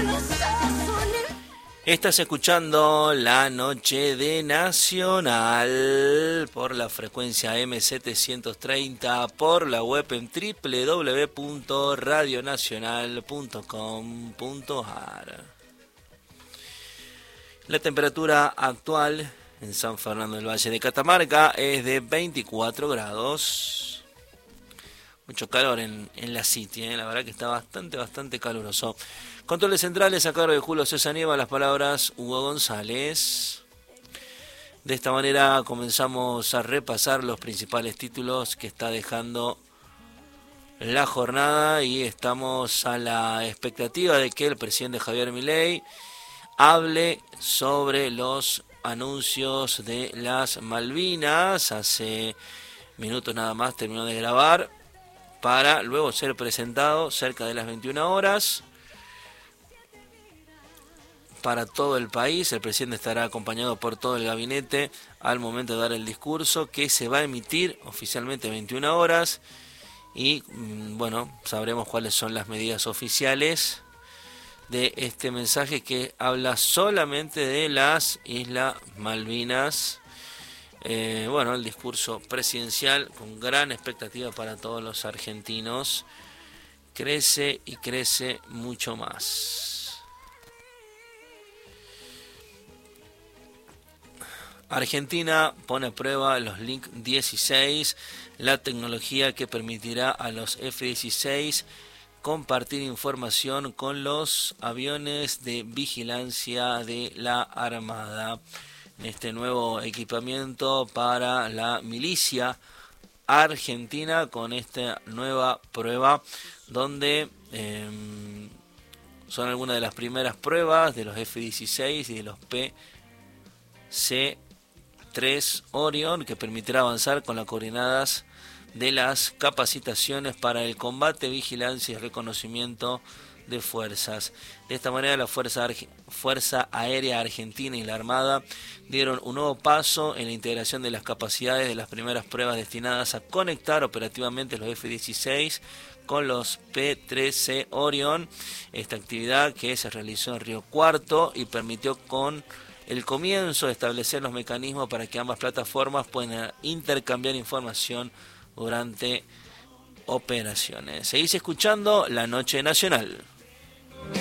Estás escuchando La Noche de Nacional por la frecuencia M730, por la web en www.radionacional.com.ar. La temperatura actual en San Fernando del Valle de Catamarca es de 24 grados. Mucho calor en la City, la verdad que está bastante caluroso. Controles centrales a cargo de Julio César Nieva, las palabras Hugo González. De esta manera comenzamos a repasar los principales títulos que está dejando la jornada y estamos a la expectativa de que el presidente Javier Milei hable sobre los anuncios de las Malvinas. Hace minutos nada más terminó de grabar para luego ser presentado cerca de las 21 horas para todo el país. El presidente estará acompañado por todo el gabinete al momento de dar el discurso, que se va a emitir oficialmente 21 horas y bueno, sabremos cuáles son las medidas oficiales de este mensaje que habla solamente de las Islas Malvinas. Bueno, el discurso presidencial con gran expectativa para todos los argentinos crece y crece mucho más. Argentina pone a prueba los Link 16, la tecnología que permitirá a los F-16 compartir información con los aviones de vigilancia de la Armada. Este nuevo equipamiento para la milicia argentina con esta nueva prueba donde son algunas de las primeras pruebas de los F-16 y de los PC-3 Orion, que permitirá avanzar con las coordenadas de las capacitaciones para el combate, vigilancia y reconocimiento de fuerzas. De esta manera la Fuerza Aérea Argentina y la Armada dieron un nuevo paso en la integración de las capacidades de las primeras pruebas destinadas a conectar operativamente los F-16 con los P-3C Orion. Esta actividad que se realizó en Río Cuarto y permitió con el comienzo de establecer los mecanismos para que ambas plataformas puedan intercambiar información durante operaciones. Seguís escuchando La Noche Nacional.